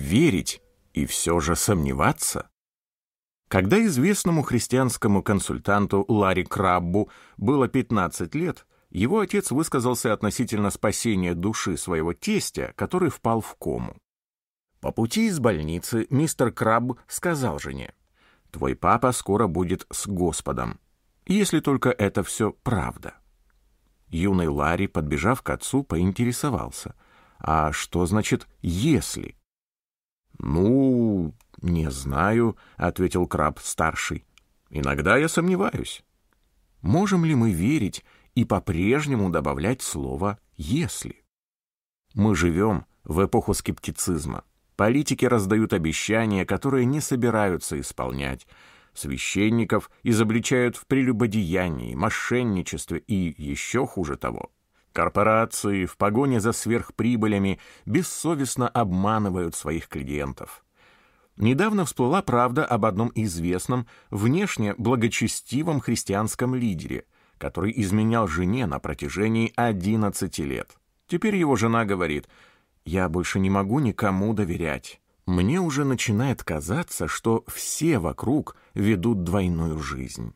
верить и все же сомневаться? Когда известному христианскому консультанту Ларри Краббу было 15 лет, его отец высказался относительно спасения души своего тестя, который впал в кому. По пути из больницы мистер Крабб сказал жене: «Твой папа скоро будет с Господом, если только это все правда». Юный Ларри, подбежав к отцу, поинтересовался: «А что значит «если»?» «Ну, не знаю», — ответил Крабб-старший. «Иногда я сомневаюсь». Можем ли мы верить и по-прежнему добавлять слово «если»? Мы живем в эпоху скептицизма. Политики раздают обещания, которые не собираются исполнять. Священников изобличают в прелюбодеянии, мошенничестве и, еще хуже того, корпорации в погоне за сверхприбылями бессовестно обманывают своих клиентов. Недавно всплыла правда об одном известном, внешне благочестивом христианском лидере, который изменял жене на протяжении 11 лет. Теперь его жена говорит: «Я больше не могу никому доверять. Мне уже начинает казаться, что все вокруг ведут двойную жизнь».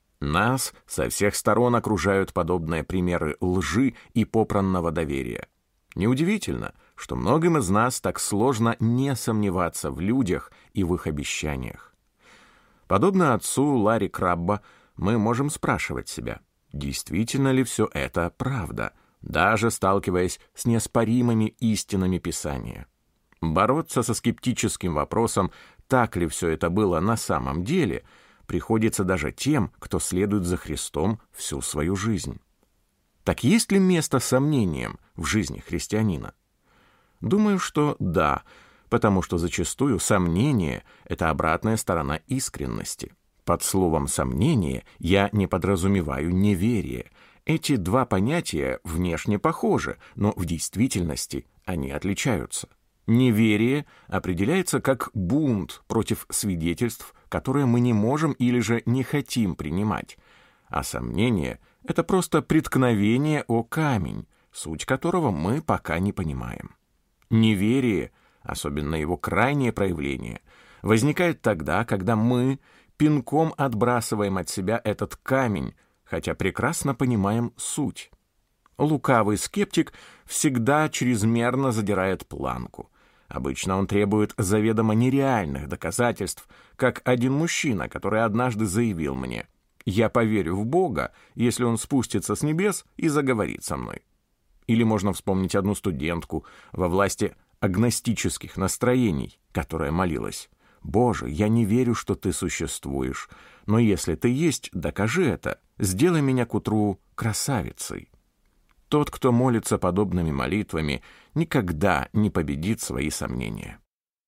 Нас со всех сторон окружают подобные примеры лжи и попранного доверия. Неудивительно, что многим из нас так сложно не сомневаться в людях и в их обещаниях. Подобно отцу Ларри Крабба, мы можем спрашивать себя, действительно ли все это правда, даже сталкиваясь с неоспоримыми истинами Писания. Бороться со скептическим вопросом, так ли все это было на самом деле, приходится даже тем, кто следует за Христом всю свою жизнь. Так есть ли место сомнениям в жизни христианина? Думаю, что да, потому что зачастую сомнение — это обратная сторона искренности. Под словом «сомнение» я не подразумеваю неверие. Эти два понятия внешне похожи, но в действительности они отличаются. Неверие определяется как бунт против свидетельств, которые мы не можем или же не хотим принимать, а сомнение — это просто преткновение о камень, суть которого мы пока не понимаем. Неверие, особенно его крайнее проявление, возникает тогда, когда мы пинком отбрасываем от себя этот камень, хотя прекрасно понимаем суть. Лукавый скептик всегда чрезмерно задирает планку. Обычно он требует заведомо нереальных доказательств, как один мужчина, который однажды заявил мне: «Я поверю в Бога, если Он спустится с небес и заговорит со мной». Или можно вспомнить одну студентку во власти агностических настроений, которая молилась: «Боже, я не верю, что Ты существуешь, но если Ты есть, докажи это, сделай меня к утру красавицей». Тот, кто молится подобными молитвами, никогда не победит свои сомнения.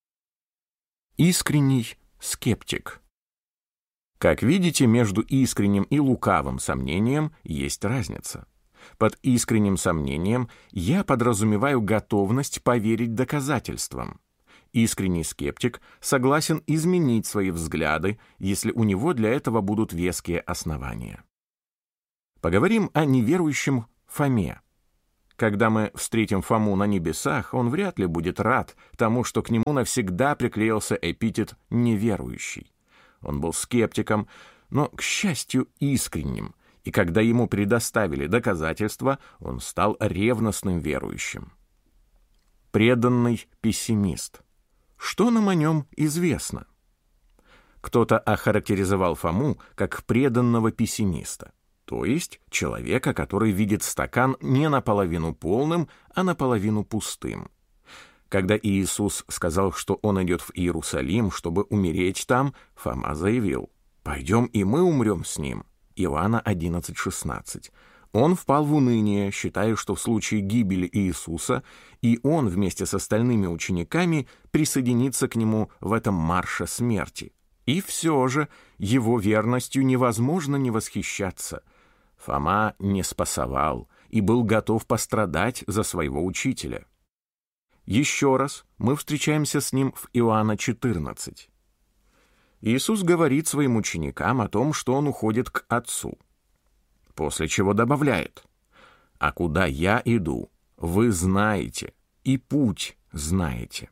Искренний скептик. Как видите, между искренним и лукавым сомнением есть разница. Под искренним сомнением я подразумеваю готовность поверить доказательствам. Искренний скептик согласен изменить свои взгляды, если у него для этого будут веские основания. Поговорим о неверующем Фоме. Когда мы встретим Фому на небесах, он вряд ли будет рад тому, что к нему навсегда приклеился эпитет «неверующий». Он был скептиком, но, к счастью, искренним, и когда ему предоставили доказательства, он стал ревностным верующим. Преданный пессимист. Что нам о нем известно? Кто-то охарактеризовал Фому как преданного пессимиста, то есть человека, который видит стакан не наполовину полным, а наполовину пустым. Когда Иисус сказал, что он идет в Иерусалим, чтобы умереть там, Фома заявил: «Пойдем и мы умрем с ним». Иоанна 11:16. Он впал в уныние, считая, что в случае гибели Иисуса и он вместе с остальными учениками присоединится к нему в этом марше смерти. И все же его верностью невозможно не восхищаться. Фома не спасовал и был готов пострадать за своего учителя. Еще раз мы встречаемся с ним в Иоанна 14. Иисус говорит своим ученикам о том, что он уходит к Отцу, после чего добавляет: «А куда я иду, вы знаете, и путь знаете».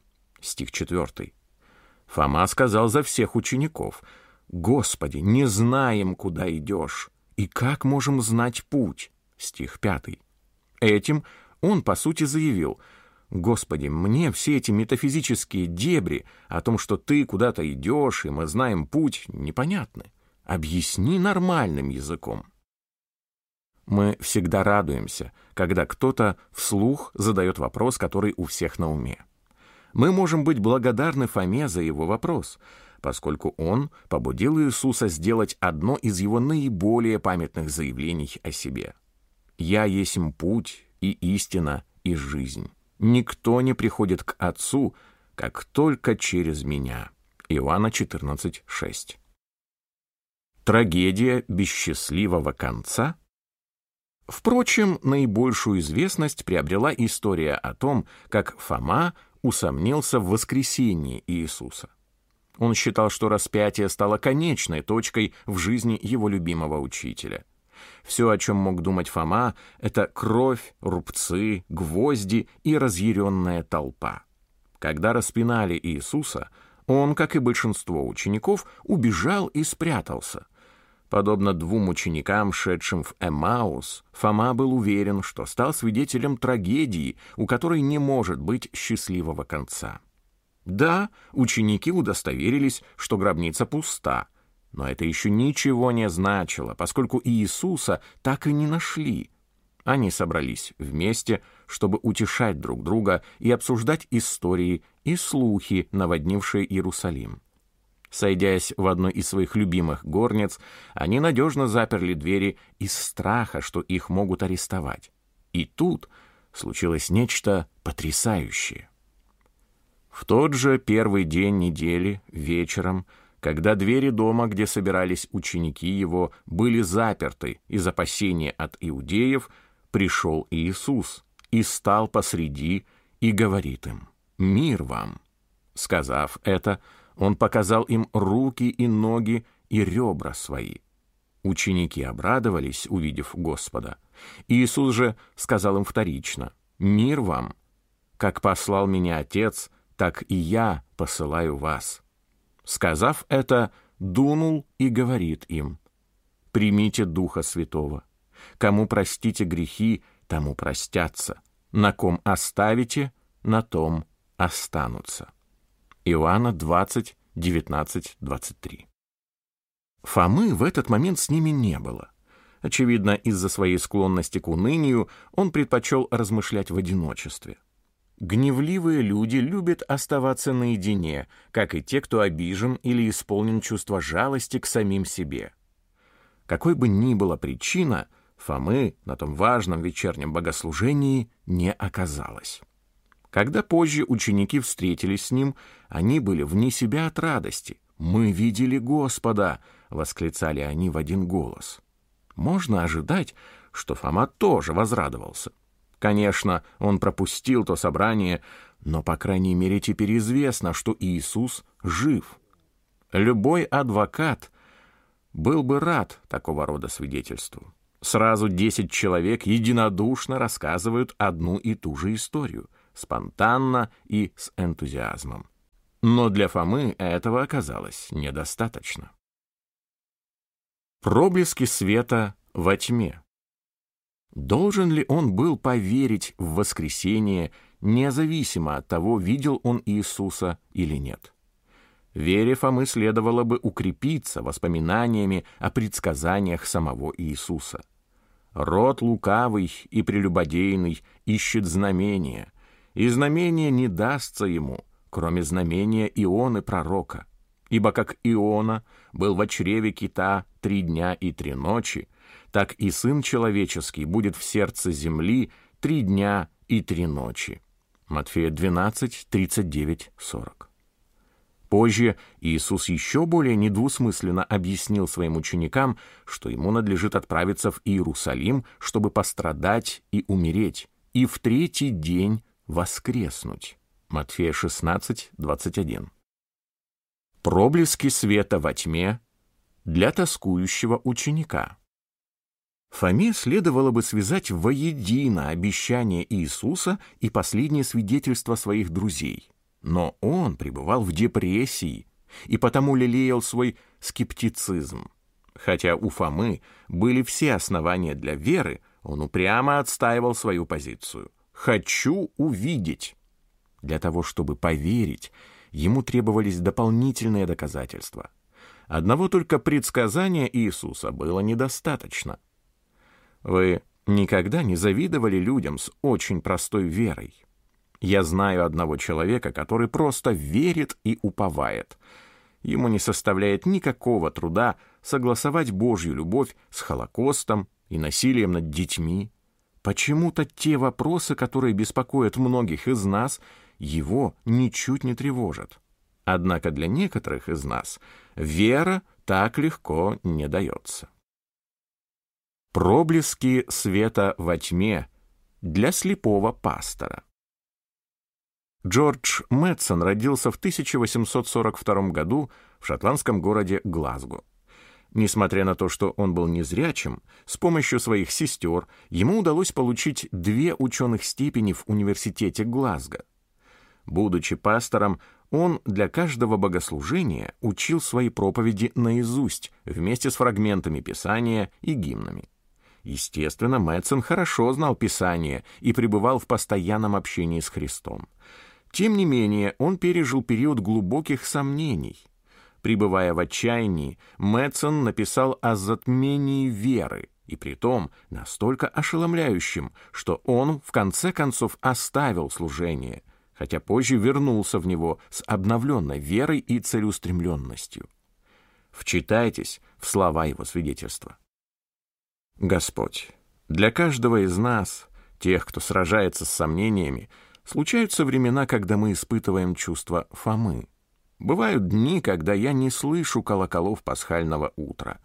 стих 4. Фома сказал за всех учеников: «Господи, не знаем, куда идешь, и как можем знать путь?» Стих 5. Этим он, по сути, заявил: «Господи, мне все эти метафизические дебри о том, что ты куда-то идешь, и мы знаем путь, непонятны. Объясни нормальным языком». Мы всегда радуемся, когда кто-то вслух задает вопрос, который у всех на уме. Мы можем быть благодарны Фоме за его вопрос, поскольку он побудил Иисуса сделать одно из его наиболее памятных заявлений о себе. «Я есмь путь и истина и жизнь. Никто не приходит к Отцу, как только через Меня». Иоанна 14:6. Трагедия без счастливого конца? Впрочем, наибольшую известность приобрела история о том, как Фома усомнился в воскресении Иисуса. Он считал, что распятие стало конечной точкой в жизни его любимого учителя. Все, о чем мог думать Фома, это кровь, рубцы, гвозди и разъяренная толпа. Когда распинали Иисуса, он, как и большинство учеников, убежал и спрятался. Подобно двум ученикам, шедшим в Эммаус, Фома был уверен, что стал свидетелем трагедии, у которой не может быть счастливого конца. Да, ученики удостоверились, что гробница пуста, но это еще ничего не значило, поскольку Иисуса так и не нашли. Они собрались вместе, чтобы утешать друг друга и обсуждать истории и слухи, наводнившие Иерусалим. Сойдясь в одной из своих любимых горниц, они надежно заперли двери из страха, что их могут арестовать. И тут случилось нечто потрясающее. В тот же первый день недели, вечером, когда двери дома, где собирались ученики его, были заперты из опасения от иудеев, пришел Иисус и стал посреди и говорит им: «Мир вам!» Сказав это, он показал им руки и ноги и ребра свои. Ученики обрадовались, увидев Господа. Иисус же сказал им вторично: «Мир вам! Как послал меня Отец, так и я посылаю вас». Сказав это, дунул и говорит им: «Примите Духа Святого. Кому простите грехи, тому простятся. На ком оставите, на том останутся». Иоанна 20, 19, 23. Фомы в этот момент с ними не было. Очевидно, из-за своей склонности к унынию он предпочел размышлять в одиночестве. Гневливые люди любят оставаться наедине, как и те, кто обижен или исполнен чувства жалости к самим себе. Какой бы ни была причина, Фомы на том важном вечернем богослужении не оказалось. Когда позже ученики встретились с ним, они были вне себя от радости. «Мы видели Господа!» — восклицали они в один голос. Можно ожидать, что Фома тоже возрадовался. Конечно, он пропустил то собрание, но, по крайней мере, теперь известно, что Иисус жив. Любой адвокат был бы рад такого рода свидетельству. Сразу 10 человек единодушно рассказывают одну и ту же историю, спонтанно и с энтузиазмом. Но для Фомы этого оказалось недостаточно. Проблески света во тьме. Должен ли он был поверить в воскресение, независимо от того, видел он Иисуса или нет? Вере Фомы следовало бы укрепиться воспоминаниями о предсказаниях самого Иисуса. Род лукавый и прелюбодейный ищет знамения, и знамение не дастся ему, кроме знамения Ионы пророка. Ибо как Иона был во чреве кита 3 дня и 3 ночи, так и Сын Человеческий будет в сердце земли 3 дня и 3 ночи. Матфея 12, 39, 40. Позже Иисус еще более недвусмысленно объяснил своим ученикам, что ему надлежит отправиться в Иерусалим, чтобы пострадать и умереть, и в 3-й день воскреснуть. Матфея 16, 21. Проблески света во тьме для тоскующего ученика. Фоме следовало бы связать воедино обещание Иисуса и последнее свидетельство своих друзей. но он пребывал в депрессии и потому лелеял свой скептицизм. Хотя у Фомы были все основания для веры, он упрямо отстаивал свою позицию. «Хочу увидеть». Для того, чтобы поверить, ему требовались дополнительные доказательства. Одного только предсказания Иисуса было недостаточно. Вы никогда не завидовали людям с очень простой верой? Я знаю одного человека, который просто верит и уповает. Ему не составляет никакого труда согласовать Божью любовь с Холокостом и насилием над детьми. Почему-то те вопросы, которые беспокоят многих из нас, его ничуть не тревожат. Однако для некоторых из нас вера так легко не дается. Проблески света во тьме для слепого пастора. Джордж Мэтсон родился в 1842 году в шотландском городе Глазго. Несмотря на то, что он был незрячим, с помощью своих сестер ему удалось получить 2 ученых степени в университете Глазго. Будучи пастором, он для каждого богослужения учил свои проповеди наизусть вместе с фрагментами Писания и гимнами. Естественно, Мэтсон хорошо знал Писание и пребывал в постоянном общении с Христом. Тем не менее, он пережил период глубоких сомнений. Пребывая в отчаянии, Мэтсон написал о затмении веры, и притом настолько ошеломляющим, что он в конце концов оставил служение, хотя позже вернулся в него с обновленной верой и целеустремленностью. Вчитайтесь в слова его свидетельства. Господь, для каждого из нас, тех, кто сражается с сомнениями, случаются времена, когда мы испытываем чувство Фомы. Бывают дни, когда я не слышу колоколов пасхального утра.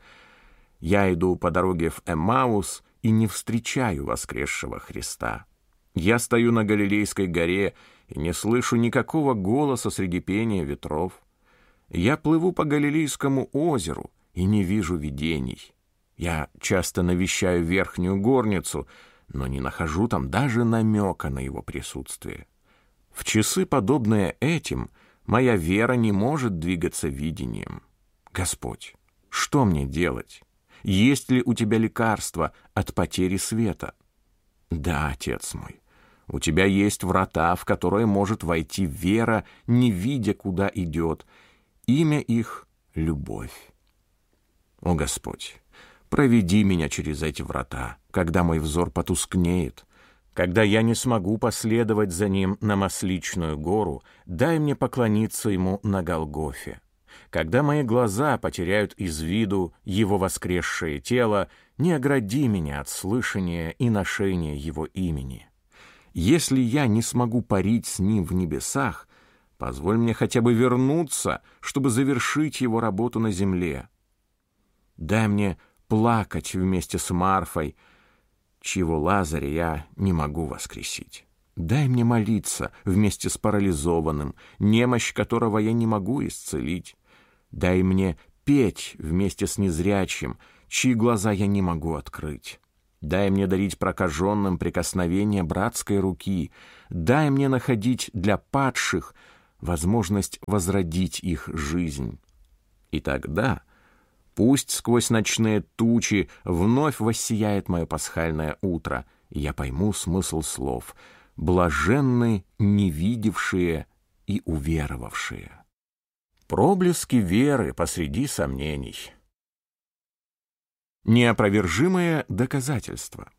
Я иду по дороге в Эммаус и не встречаю воскресшего Христа. Я стою на Галилейской горе и не слышу никакого голоса среди пения ветров. Я плыву по Галилейскому озеру и не вижу видений. Я часто навещаю верхнюю горницу, но не нахожу там даже намека на его присутствие. В часы, подобные этим, моя вера не может двигаться видением. Господь, что мне делать? Есть ли у тебя лекарство от потери света? Да, Отец мой, у тебя есть врата, в которые может войти вера, не видя, куда идет. Имя их — любовь. О, Господь, проведи меня через эти врата, когда мой взор потускнеет, когда я не смогу последовать за ним на Масличную гору, дай мне поклониться ему на Голгофе. Когда мои глаза потеряют из виду его воскресшее тело, не огради меня от слышания и ношения его имени. Если я не смогу парить с ним в небесах, позволь мне хотя бы вернуться, чтобы завершить его работу на земле. Дай мне плакать вместе с Марфой, чьего Лазаря я не могу воскресить. Дай мне молиться вместе с парализованным, немощь которого я не могу исцелить. Дай мне петь вместе с незрячим, чьи глаза я не могу открыть. Дай мне дарить прокаженным прикосновение братской руки. Дай мне находить для падших возможность возродить их жизнь. И тогда пусть сквозь ночные тучи вновь воссияет мое пасхальное утро, и я пойму смысл слов «блаженны невидевшие и уверовавшие». Проблески веры посреди сомнений. Неопровержимое доказательство.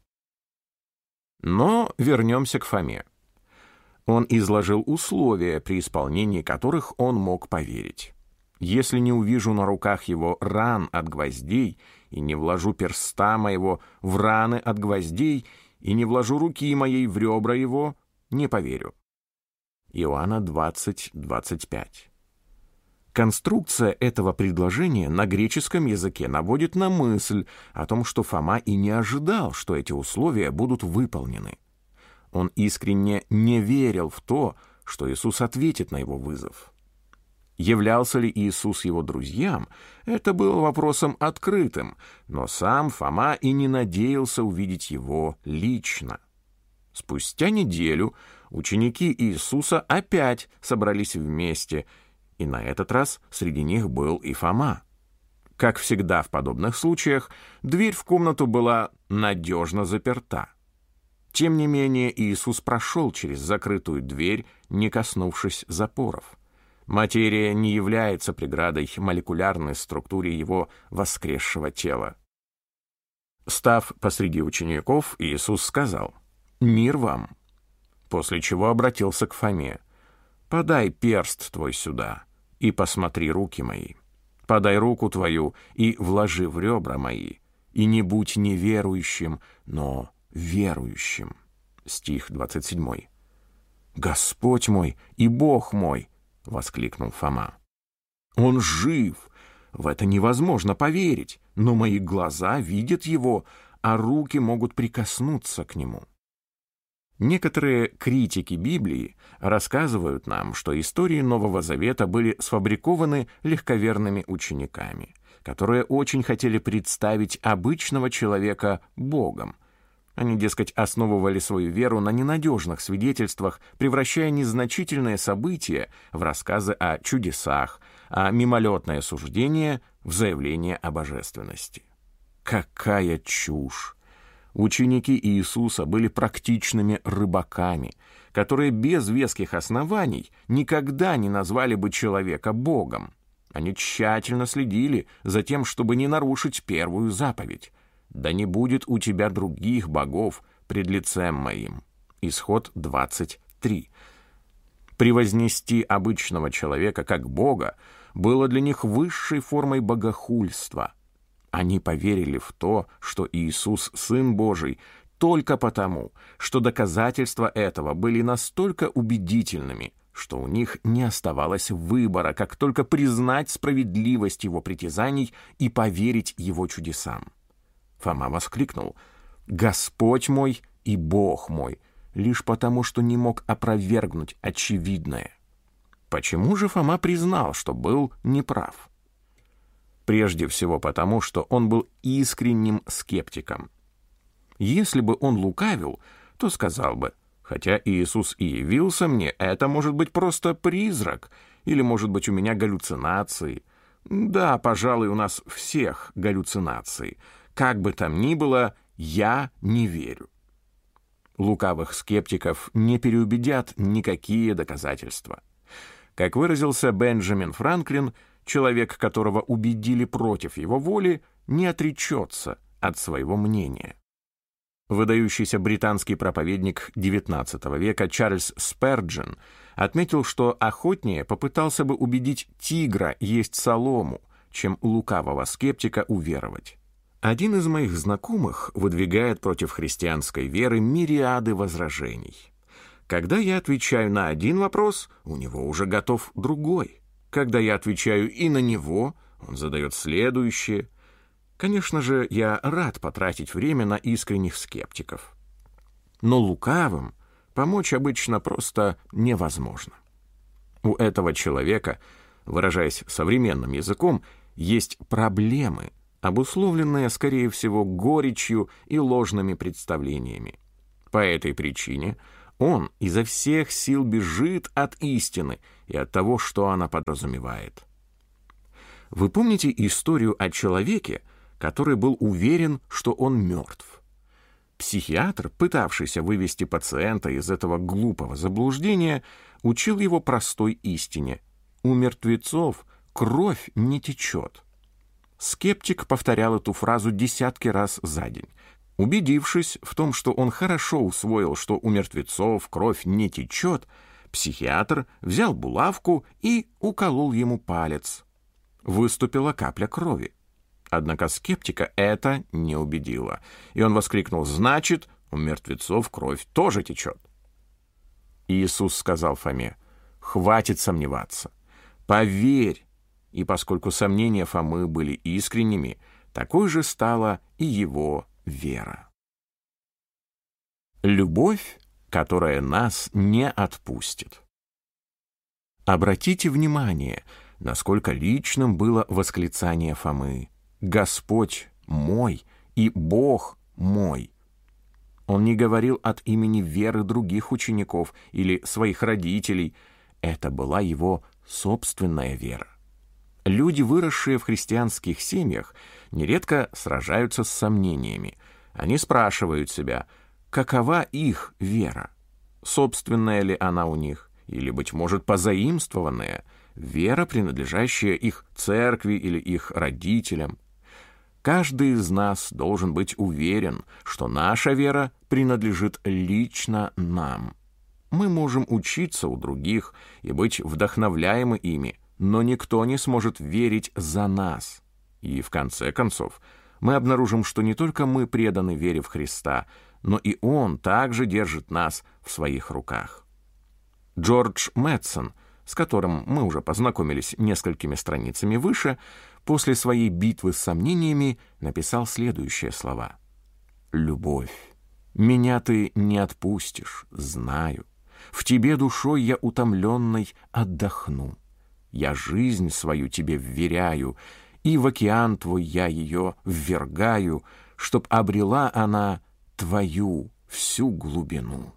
Но вернемся к Фоме. Он изложил условия, при исполнении которых он мог поверить. «Если не увижу на руках его ран от гвоздей, и не вложу перста моего в раны от гвоздей, и не вложу руки моей в ребра его, не поверю». Иоанна 20:25. Конструкция этого предложения на греческом языке наводит на мысль о том, что Фома и не ожидал, что эти условия будут выполнены. Он искренне не верил в то, что Иисус ответит на его вызов. Являлся ли Иисус его друзьям, это было вопросом открытым, но сам Фома и не надеялся увидеть его лично. Спустя неделю ученики Иисуса опять собрались вместе, и на этот раз среди них был и Фома. Как всегда в подобных случаях, дверь в комнату была надежно заперта. Тем не менее, Иисус прошел через закрытую дверь, не коснувшись запоров. Материя не является преградой молекулярной структуре его воскресшего тела. Став посреди учеников, Иисус сказал: «Мир вам!» После чего обратился к Фоме: «Подай перст твой сюда и посмотри руки мои. Подай руку твою и вложи в ребра мои, и не будь неверующим, но верующим». Стих 27. «Господь мой и Бог мой!» — воскликнул Фома. «Он жив! В это невозможно поверить, но мои глаза видят его, а руки могут прикоснуться к нему». Некоторые критики Библии рассказывают нам, что истории Нового Завета были сфабрикованы легковерными учениками, которые очень хотели представить обычного человека Богом. Они, дескать, основывали свою веру на ненадежных свидетельствах, превращая незначительные события в рассказы о чудесах, а мимолетное суждение в заявление о божественности. Какая чушь! Ученики Иисуса были практичными рыбаками, которые без веских оснований никогда не назвали бы человека Богом. Они тщательно следили за тем, чтобы не нарушить первую заповедь: «Да не будет у тебя других богов пред лицем моим». Исход 23. Превознести обычного человека как Бога было для них высшей формой богохульства. Они поверили в то, что Иисус — Сын Божий, только потому, что доказательства этого были настолько убедительными, что у них не оставалось выбора, как только признать справедливость его притязаний и поверить его чудесам. Фома воскликнул: «Господь мой и Бог мой», лишь потому, что не мог опровергнуть очевидное. Почему же Фома признал, что был неправ? Прежде всего потому, что он был искренним скептиком. Если бы он лукавил, то сказал бы: «Хотя Иисус и явился мне, это может быть просто призрак, или, может быть, у меня галлюцинации. Да, пожалуй, у нас всех галлюцинации. Как бы там ни было, я не верю». Лукавых скептиков не переубедят никакие доказательства. Как выразился Бенджамин Франклин, человек, которого убедили против его воли, не отречется от своего мнения. Выдающийся британский проповедник XIX века Чарльз Сперджен отметил, что охотнее попытался бы убедить тигра есть солому, чем лукавого скептика уверовать. Один из моих знакомых выдвигает против христианской веры мириады возражений. Когда я отвечаю на один вопрос, у него уже готов другой. Когда я отвечаю и на него, он задает следующее. Конечно же, я рад потратить время на искренних скептиков. Но лукавым помочь обычно просто невозможно. У этого человека, выражаясь современным языком, есть проблемы, обусловленные, скорее всего, горечью и ложными представлениями. По этой причине он изо всех сил бежит от истины и от того, что она подразумевает. Вы помните историю о человеке, который был уверен, что он мертв? Психиатр, пытавшийся вывести пациента из этого глупого заблуждения, учил его простой истине: у мертвецов кровь не течет. Скептик повторял эту фразу десятки раз за день. Убедившись в том, что он хорошо усвоил, что у мертвецов кровь не течет, психиатр взял булавку и уколол ему палец. Выступила капля крови. Однако скептика это не убедило, и он воскликнул: «Значит, у мертвецов кровь тоже течет». Иисус сказал Фоме: «Хватит сомневаться. Поверь». И поскольку сомнения Фомы были искренними, такой же стала и его вера. Любовь, которая нас не отпустит. Обратите внимание, насколько личным было восклицание Фомы: «Господь мой и Бог мой». Он не говорил от имени веры других учеников или своих родителей. Это была его собственная вера. Люди, выросшие в христианских семьях, нередко сражаются с сомнениями. Они спрашивают себя, какова их вера? Собственная ли она у них? Или, быть может, позаимствованная? Вера, принадлежащая их церкви или их родителям? Каждый из нас должен быть уверен, что наша вера принадлежит лично нам. Мы можем учиться у других и быть вдохновляемы ими, но никто не сможет верить за нас. И в конце концов, мы обнаружим, что не только мы преданы вере в Христа, но и Он также держит нас в своих руках. Джордж Мэтсон, с которым мы уже познакомились несколькими страницами выше, после своей битвы с сомнениями написал следующие слова. «Любовь, меня ты не отпустишь, знаю. В тебе душой я утомленной отдохну. Я жизнь свою тебе вверяю, и в океан твой я ее ввергаю, чтоб обрела она твою всю глубину».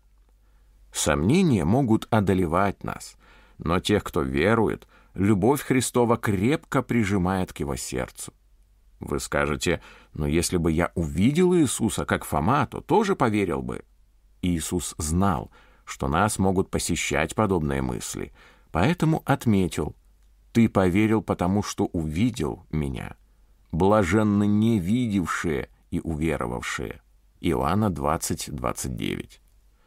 Сомнения могут одолевать нас, но тех, кто верует, любовь Христова крепко прижимает к его сердцу. Вы скажете, но если бы я увидел Иисуса, как Фома, то тоже поверил бы. Иисус знал, что нас могут посещать подобные мысли, поэтому отметил: «Ты поверил, потому что увидел меня. Блаженны не видевшие и уверовавшие». Иоанна 20:29.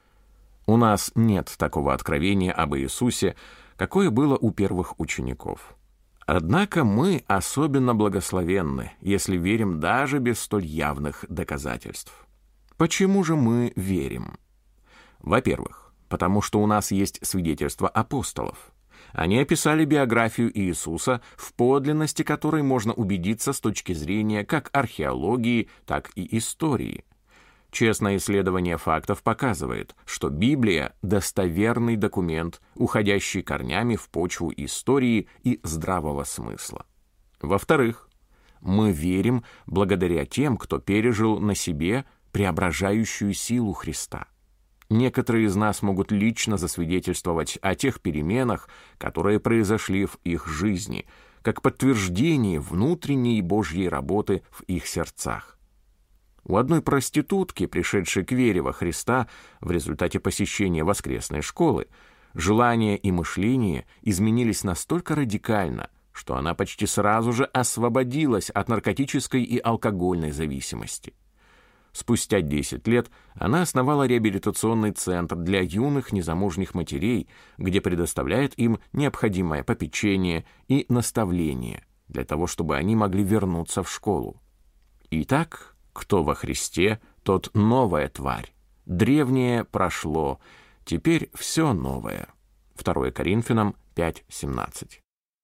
У нас нет такого откровения об Иисусе, какое было у первых учеников. Однако мы особенно благословенны, если верим даже без столь явных доказательств. Почему же мы верим? Во-первых, потому что у нас есть свидетельства апостолов. Они описали биографию Иисуса, в подлинности которой можно убедиться с точки зрения как археологии, так и истории. Честное исследование фактов показывает, что Библия – достоверный документ, уходящий корнями в почву истории и здравого смысла. Во-вторых, мы верим благодаря тем, кто пережил на себе преображающую силу Христа. Некоторые из нас могут лично засвидетельствовать о тех переменах, которые произошли в их жизни, как подтверждение внутренней Божьей работы в их сердцах. У одной проститутки, пришедшей к вере во Христа в результате посещения воскресной школы, желания и мышление изменились настолько радикально, что она почти сразу же освободилась от наркотической и алкогольной зависимости. Спустя 10 лет она основала реабилитационный центр для юных незамужних матерей, где предоставляет им необходимое попечение и наставление для того, чтобы они могли вернуться в школу. Итак, кто во Христе, тот новая тварь. Древнее прошло, теперь все новое. 2 Коринфянам 5:17.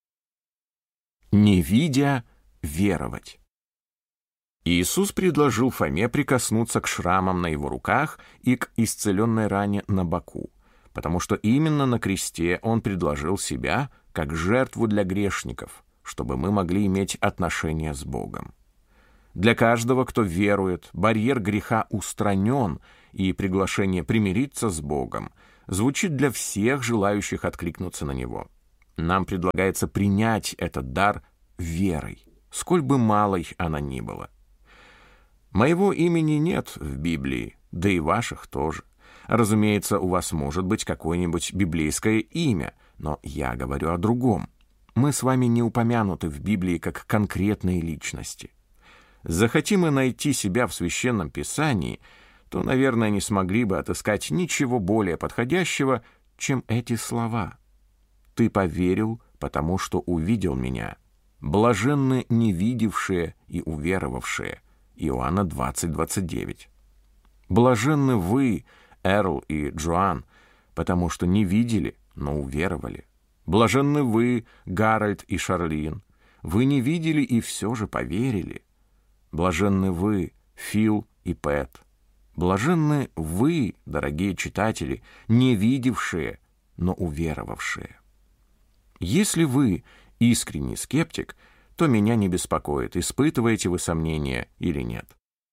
Не видя, веровать. Иисус предложил Фоме прикоснуться к шрамам на его руках и к исцеленной ране на боку, потому что именно на кресте он предложил себя как жертву для грешников, чтобы мы могли иметь отношения с Богом. Для каждого, кто верует, барьер греха устранен, и приглашение примириться с Богом звучит для всех желающих откликнуться на него. Нам предлагается принять этот дар верой, сколь бы малой она ни была. Моего имени нет в Библии, да и ваших тоже. Разумеется, у вас может быть какое-нибудь библейское имя, но я говорю о другом. Мы с вами не упомянуты в Библии как конкретные личности. Захотим мы найти себя в Священном Писании, то, наверное, не смогли бы отыскать ничего более подходящего, чем эти слова. «Ты поверил, потому что увидел меня. Блаженны не видевшие и уверовавшие». Иоанна 20:29. Блаженны вы, Эрл и Джоан, потому что не видели, но уверовали. Блаженны вы, Гарольд и Шарлин. Вы не видели и все же поверили. Блаженны вы, Фил и Пэт. Блаженны вы, дорогие читатели, не видевшие, но уверовавшие. Если вы искренний скептик, то меня не беспокоит, испытываете вы сомнения или нет.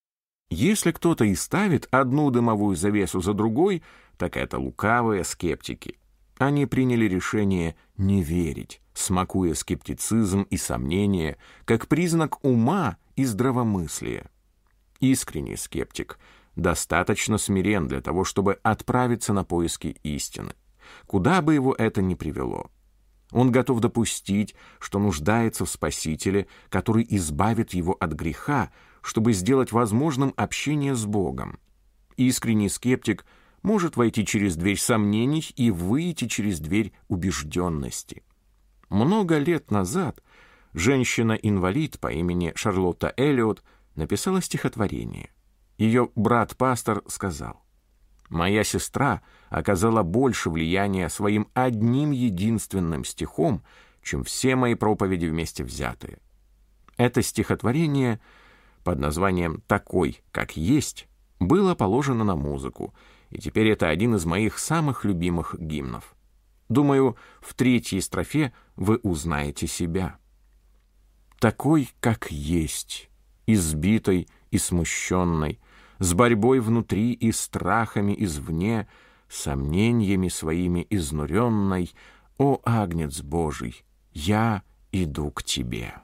Если кто-то и ставит одну дымовую завесу за другой, так это лукавые скептики. Они приняли решение не верить, смакуя скептицизм и сомнения как признак ума и здравомыслия. Искренний скептик достаточно смирен для того, чтобы отправиться на поиски истины, куда бы его это ни привело. Он готов допустить, что нуждается в Спасителе, который избавит его от греха, чтобы сделать возможным общение с Богом. Искренний скептик может войти через дверь сомнений и выйти через дверь убежденности. Много лет назад женщина-инвалид по имени Шарлотта Эллиот написала стихотворение. Ее брат-пастор сказал: «Моя сестра оказала больше влияния своим одним единственным стихом, чем все мои проповеди вместе взятые». Это стихотворение под названием «Такой, как есть» было положено на музыку, и теперь это один из моих самых любимых гимнов. Думаю, в третьей строфе вы узнаете себя. «Такой, как есть, избитой и смущенной, с борьбой внутри и страхами извне, сомнениями своими изнуренной, о, Агнец Божий, я иду к тебе».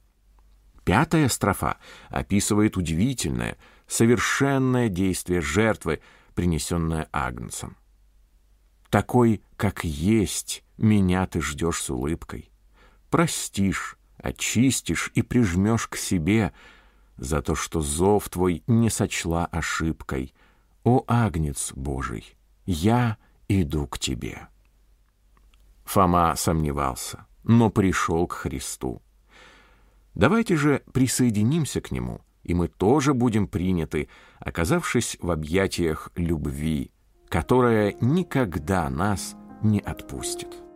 Пятая строфа описывает удивительное, совершенное действие жертвы, принесенное Агнцем. «Такой, как есть, меня ты ждешь с улыбкой. Простишь, очистишь и прижмешь к себе за то, что зов твой не сочла ошибкой. О, Агнец Божий, я иду к тебе». Фома сомневался, но пришел к Христу. Давайте же присоединимся к Нему, и мы тоже будем приняты, оказавшись в объятиях любви, которая никогда нас не отпустит.